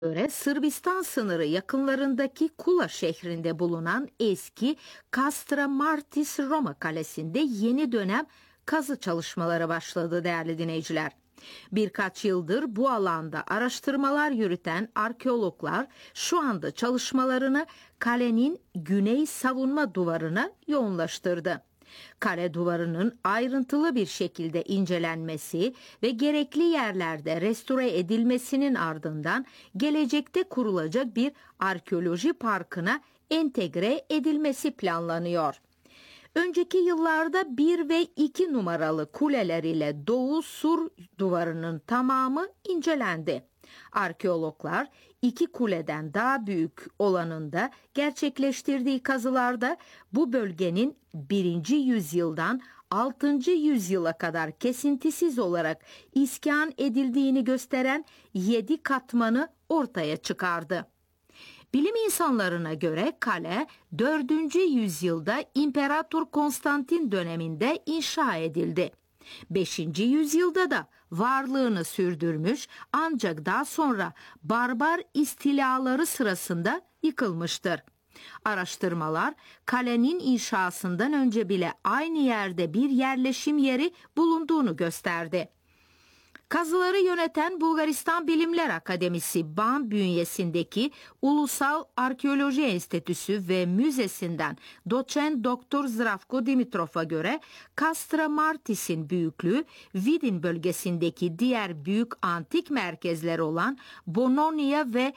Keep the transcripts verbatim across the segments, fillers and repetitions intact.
göre Sırbistan sınırı yakınlarındaki Kula şehrinde bulunan eski Castra Martis Roma Kalesi'nde yeni dönem kazı çalışmaları başladı değerli dinleyiciler. Birkaç yıldır bu alanda araştırmalar yürüten arkeologlar şu anda çalışmalarını kalenin güney savunma duvarına yoğunlaştırdı. Kale duvarının ayrıntılı bir şekilde incelenmesi ve gerekli yerlerde restore edilmesinin ardından gelecekte kurulacak bir arkeoloji parkına entegre edilmesi planlanıyor. Önceki yıllarda bir ve iki numaralı kuleler ile Doğu Sur duvarının tamamı incelendi. Arkeologlar iki kuleden daha büyük olanında gerçekleştirdiği kazılarda bu bölgenin birinci yüzyıldan altıncı yüzyıla kadar kesintisiz olarak iskan edildiğini gösteren yedi katmanı ortaya çıkardı. Bilim insanlarına göre kale dördüncü yüzyılda İmparator Konstantin döneminde inşa edildi. beşinci yüzyılda da varlığını sürdürmüş ancak daha sonra barbar istilaları sırasında yıkılmıştır. Araştırmalar kalenin inşasından önce bile aynı yerde bir yerleşim yeri bulunduğunu gösterdi. Kazıları yöneten Bulgaristan Bilimler Akademisi B A M bünyesindeki Ulusal Arkeoloji Enstitüsü ve Müzesi'nden doçent Doktor Zdravko Dimitrov'a göre Castra Martis'in büyüklüğü Vidin bölgesindeki diğer büyük antik merkezler olan Bononia ve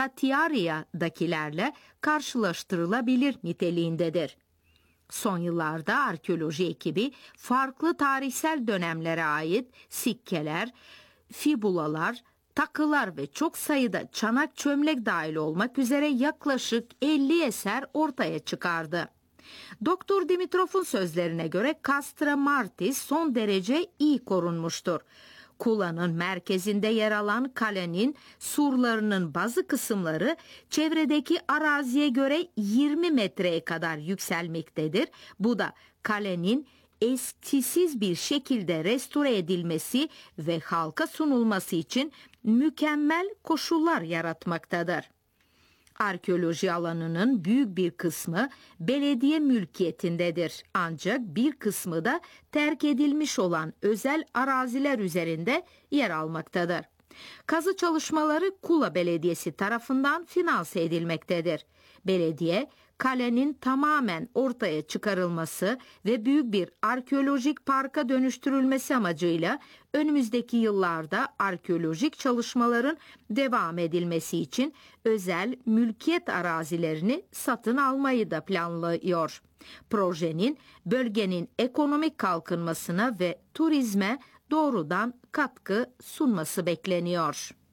Ratiaria'dakilerle karşılaştırılabilir niteliğindedir. Son yıllarda arkeoloji ekibi farklı tarihsel dönemlere ait sikkeler, fibulalar, takılar ve çok sayıda çanak çömlek dahil olmak üzere yaklaşık elli eser ortaya çıkardı. Doktor Dimitrov'un sözlerine göre Castra Martis son derece iyi korunmuştur. Kula'nın merkezinde yer alan kalenin surlarının bazı kısımları çevredeki araziye göre yirmi metreye kadar yükselmektedir. Bu da kalenin eskisiz bir şekilde restore edilmesi ve halka sunulması için mükemmel koşullar yaratmaktadır. Arkeoloji alanının büyük bir kısmı belediye mülkiyetindedir. Ancak bir kısmı da terk edilmiş olan özel araziler üzerinde yer almaktadır. Kazı çalışmaları Kula Belediyesi tarafından finanse edilmektedir. Belediye, kalenin tamamen ortaya çıkarılması ve büyük bir arkeolojik parka dönüştürülmesi amacıyla önümüzdeki yıllarda arkeolojik çalışmaların devam edilmesi için özel mülkiyet arazilerini satın almayı da planlıyor. Projenin bölgenin ekonomik kalkınmasına ve turizme doğrudan katkı sunması bekleniyor.